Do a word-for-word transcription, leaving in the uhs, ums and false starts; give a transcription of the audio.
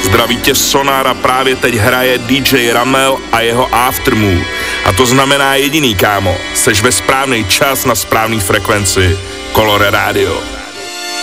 Zdraví tě Sonar a právě teď hraje dý džej Ramel a jeho Aftermood. A to znamená jediný, kámo, seš ve správný čas na správný frekvenci. Colore Radio.